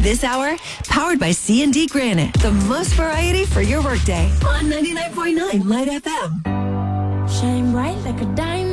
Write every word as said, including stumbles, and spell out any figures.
This hour, powered by C and D Granite. The most variety for your workday on ninety-nine point nine Light F M. Shine bright like a diamond.